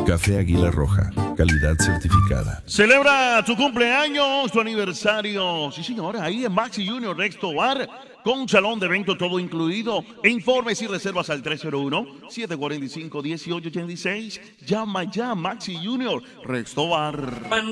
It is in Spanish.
Café Águila Roja, calidad certificada. Celebra tu cumpleaños, tu aniversario. Sí, señora, ahí en Maxi Junior Rex Tobar, con salón de evento todo incluido. Informes y reservas al 301-745-1886. Llama ya, Maxi Junior Rex Tobar.